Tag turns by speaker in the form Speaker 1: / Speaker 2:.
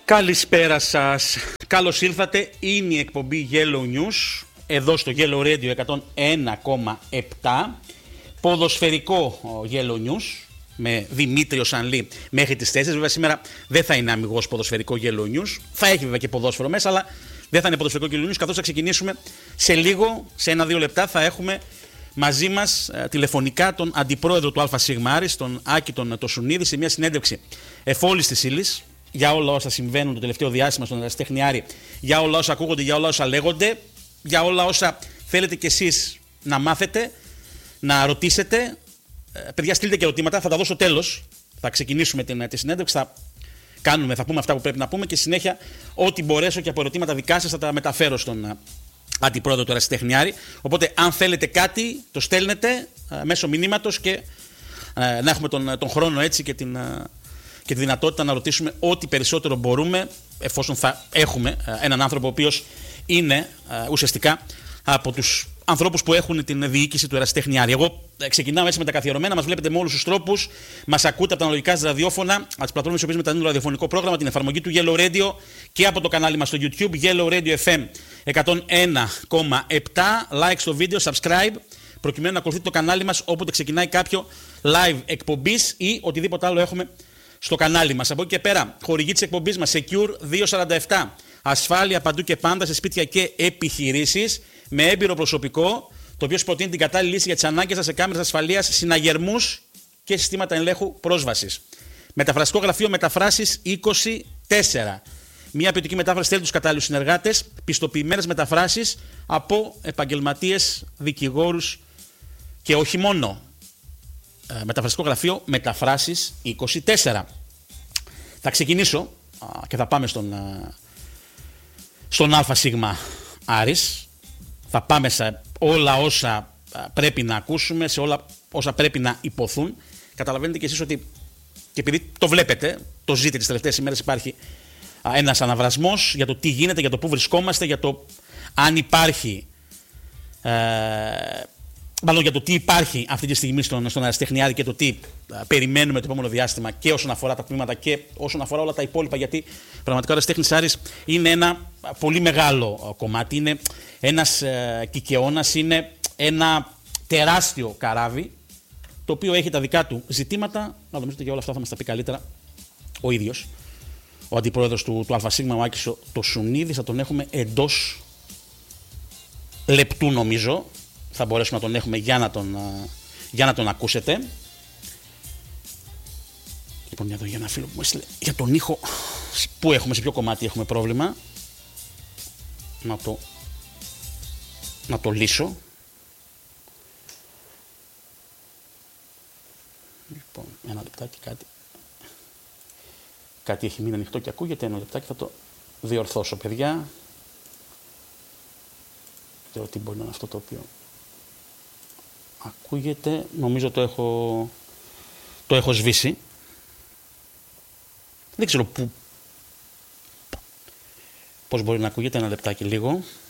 Speaker 1: Καλησπέρα σας. Καλώς ήλθατε. Είναι η εκπομπή Yellow News, εδώ στο Yellow Radio 101,7. Ποδοσφαιρικό Yellow News, με Δημήτριο Σανλή μέχρι τις 4. Βέβαια σήμερα δεν θα είναι αμιγώς ποδοσφαιρικό Yellow News. Θα έχει βέβαια και ποδόσφαιρο μέσα, αλλά δεν θα είναι ποδοσφαιρικό Yellow News, καθώς θα ξεκινήσουμε σε λίγο, σε 1-2 λεπτά θα έχουμε μαζί μας τηλεφωνικά τον αντιπρόεδρο του ΑΣ Άρης, τον Άκη τον Τοσουνίδη, σε μια συνέντευξη εφόλης της ύλης για όλα όσα συμβαίνουν το τελευταίο διάστημα στον ερασιτέχνη Άρη, για όλα όσα ακούγονται, για όλα όσα λέγονται, για όλα όσα θέλετε κι εσείς να μάθετε, να ρωτήσετε. Παιδιά, στείλτε και ερωτήματα, θα τα δώσω τέλος. Θα ξεκινήσουμε τη συνέντευξη, θα πούμε αυτά που πρέπει να πούμε και συνέχεια ό,τι μπορέσω και από ερωτήματα δικά σας θα τα μεταφέρω στον αντιπρόεδρο του ερασιτέχνη Άρη. Οπότε, αν θέλετε κάτι, το στέλνετε μέσω μηνύματος και να έχουμε τον χρόνο έτσι και τη δυνατότητα να ρωτήσουμε ό,τι περισσότερο μπορούμε, εφόσον θα έχουμε έναν άνθρωπο ο οποίος είναι ουσιαστικά από τους ανθρώπους που έχουν την διοίκηση του ερασιτέχνη Άρη. Εγώ ξεκινάω έτσι με τα καθιερωμένα. Μας βλέπετε με όλους τους τρόπους. Μας ακούτε από τα αναλογικά σας ραδιόφωνα, από τις πλατφόρμες που μεταδίδουν το ραδιοφωνικό πρόγραμμα, την εφαρμογή του Yellow Radio και από το κανάλι μας στο YouTube, Yellow Radio FM 101,7. Like στο βίντεο, subscribe, προκειμένου να ακολουθείτε το κανάλι μας όποτε ξεκινάει κάποιο live εκπομπής ή οτιδήποτε άλλο έχουμε στο κανάλι μας. Από εκεί και πέρα, χορηγή της εκπομπής μας Secure 247. Ασφάλεια παντού και πάντα σε σπίτια και επιχειρήσεις, με έμπειρο προσωπικό, το οποίο προτείνει την κατάλληλη λύση για τις ανάγκες σας σε κάμερες ασφαλείας, συναγερμούς και συστήματα ελέγχου πρόσβασης. Μεταφραστικό γραφείο Μεταφράσεις 24. Μια ποιοτική μετάφραση θέλει τους κατάλληλους συνεργάτες, πιστοποιημένες μεταφράσεις από επαγγελματίες, δικηγόρους και όχι μόνο. Μεταφραστικό γραφείο Μεταφράσεις 24. Θα ξεκινήσω και θα πάμε στον ΑΣ Άρης. Θα πάμε σε όλα όσα πρέπει να ακούσουμε, σε όλα όσα πρέπει να υποθούν. Καταλαβαίνετε κι εσείς ότι, και επειδή το βλέπετε, το ζείτε τις τελευταίες ημέρες, υπάρχει ένας αναβρασμός για το τι γίνεται, για το πού βρισκόμαστε, για το αν υπάρχει, μάλλον για το τι υπάρχει αυτή τη στιγμή στον ερασιτέχνη Άρη και το τι περιμένουμε το επόμενο διάστημα και όσον αφορά τα τμήματα και όσον αφορά όλα τα υπόλοιπα, γιατί πραγματικά ο ερασιτέχνης Άρης είναι ένα πολύ μεγάλο κομμάτι, είναι ένας κικαιώνας, είναι ένα τεράστιο καράβι το οποίο έχει τα δικά του ζητήματα, αλλά νομίζω ότι για όλα αυτά θα μας τα πει καλύτερα ο ίδιος ο αντιπρόεδρος του ΑΣ, ο Άκης Τοσουνίδης. Θα τον έχουμε εντός λεπτού νομίζω. Θα μπορέσουμε να τον έχουμε για να τον ακούσετε. Λοιπόν, για ένα φίλο που μου έστειλε για τον ήχο, που έχουμε, σε ποιο κομμάτι έχουμε πρόβλημα. Να το λύσω. Λοιπόν, ένα λεπτάκι, κάτι έχει μείνει ανοιχτό και ακούγεται. Ένα λεπτάκι, θα το διορθώσω, παιδιά. Δεν τι μπορεί να είναι αυτό το οποίο ακούγεται. Νομίζω το έχω σβήσει. Δεν ξέρω πώς μπορεί να ακούγεται. Ένα λεπτάκι λίγο.